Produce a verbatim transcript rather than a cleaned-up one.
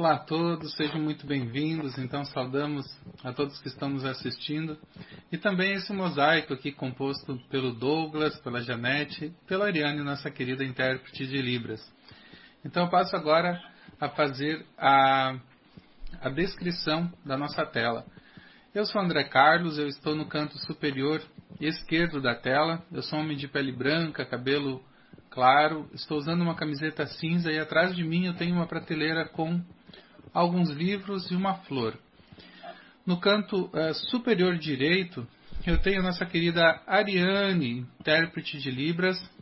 Olá a todos, sejam muito bem-vindos. Então saudamos a todos que estão nos assistindo e também esse mosaico aqui composto pelo Douglas, pela Janete, pela Ariane, nossa querida intérprete de Libras. Então eu passo agora a fazer a, a descrição da nossa tela. Eu sou André Carlos, eu estou no canto superior esquerdo da tela. Eu sou um homem de pele branca, cabelo claro, estou usando uma camiseta cinza e atrás de mim eu tenho uma prateleira com alguns livros e uma flor. No canto uh, superior direito eu tenho a nossa querida Ariane, intérprete de Libras,